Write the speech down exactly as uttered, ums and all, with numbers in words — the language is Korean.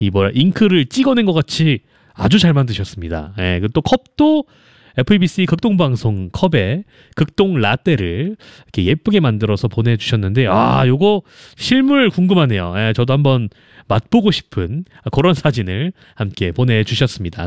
이 뭐야 잉크를 찍어낸 것 같이 아주 잘 만드셨습니다. 예, 그리고 또 컵도 에프이비씨 극동방송 컵에 극동 라떼를 이렇게 예쁘게 만들어서 보내주셨는데 아 요거 실물 궁금하네요. 예, 저도 한번 맛보고 싶은 그런 사진을 함께 보내주셨습니다.